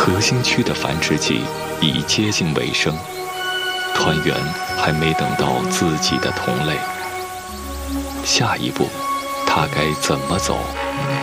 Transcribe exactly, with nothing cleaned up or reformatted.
核心区的繁殖季已接近尾声，团圆还没等到自己的同类，下一步他该怎么走？